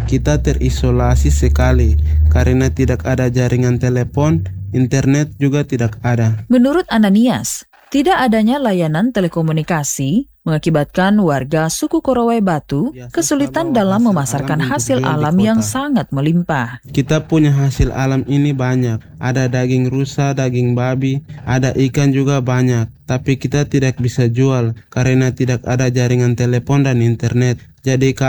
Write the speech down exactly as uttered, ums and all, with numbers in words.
Kita terisolasi sekali karena tidak ada jaringan telepon, internet juga tidak ada. Menurut Ananias, tidak adanya layanan telekomunikasi mengakibatkan warga suku Korowai Batu kesulitan dalam memasarkan hasil alam yang sangat melimpah. Kita punya hasil alam ini banyak. Ada daging rusa, daging babi, ada ikan juga banyak. Tapi kita tidak bisa jual karena tidak ada jaringan telepon dan internet. Jadi